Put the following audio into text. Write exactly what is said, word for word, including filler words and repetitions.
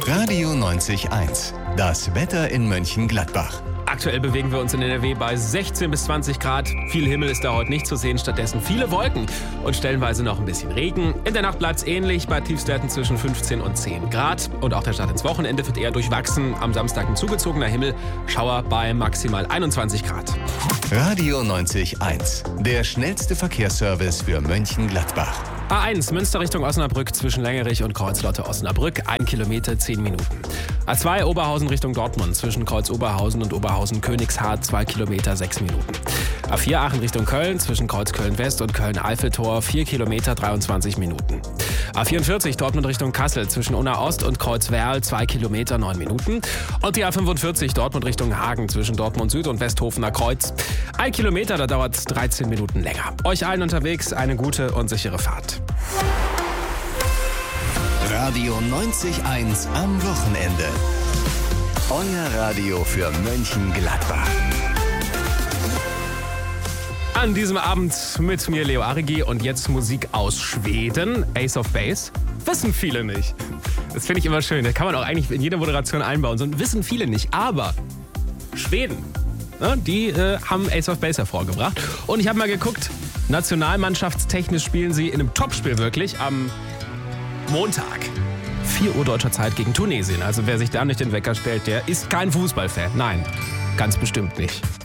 Radio neunzig eins. Das Wetter in Mönchengladbach. Aktuell bewegen wir uns in N R W bei sechzehn bis zwanzig Grad. Viel Himmel ist da heute nicht zu sehen, stattdessen viele Wolken und stellenweise noch ein bisschen Regen. In der Nacht bleibt es ähnlich, bei Tiefstwerten zwischen fünfzehn und zehn Grad. Und auch der Start ins Wochenende wird eher durchwachsen. Am Samstag ein zugezogener Himmel, Schauer bei maximal einundzwanzig Grad. Radio neunzig eins. Der schnellste Verkehrsservice für Mönchengladbach. A eins Münster Richtung Osnabrück zwischen Längerich und Kreuzlotte-Osnabrück, ein Kilometer, zehn Minuten. A zwei Oberhausen Richtung Dortmund zwischen Kreuz-Oberhausen und Oberhausen-Königshardt, zwei Kilometer, sechs Minuten. A vier Aachen Richtung Köln zwischen Kreuz Köln-West und Köln-Eiffeltor, vier Kilometer, dreiundzwanzig Minuten. A vierundvierzig Dortmund Richtung Kassel zwischen Unna-Ost und Kreuz-Werl, zwei Kilometer, neun Minuten. Und die A fünfundvierzig Dortmund Richtung Hagen zwischen Dortmund Süd und Westhofener Kreuz, ein Kilometer, da dauert es dreizehn Minuten länger. Euch allen unterwegs eine gute und sichere Fahrt. Radio neunzig eins am Wochenende. Euer Radio für Mönchengladbach. An diesem Abend mit mir Leo Arigi und jetzt Musik aus Schweden, Ace of Base. Wissen viele nicht. Das finde ich immer schön. Das kann man auch eigentlich in jede Moderation einbauen. So wissen viele nicht. Aber Schweden, ne, die äh, haben Ace of Base hervorgebracht. Und ich habe mal geguckt, nationalmannschaftstechnisch spielen sie in einem Topspiel wirklich am Montag. vier Uhr deutscher Zeit gegen Tunesien. Also wer sich da nicht den Wecker stellt, der ist kein Fußballfan. Nein, ganz bestimmt nicht.